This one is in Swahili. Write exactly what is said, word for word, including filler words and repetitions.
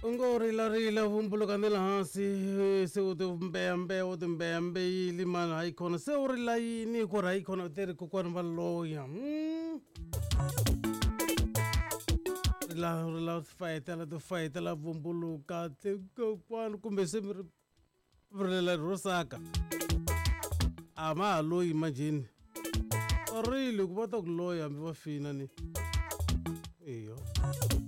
Ungorila rila vumbuluka ndela hansi se uti mbembe uti mbembe ili mana haikona se urila ini kora haikona tere kukwana maloya rila rila faita la tu faita la vumbuluka te kukwana kumbe se rila rosaka ama alo imagine really kubata kuloya mbiwa fina ni iyo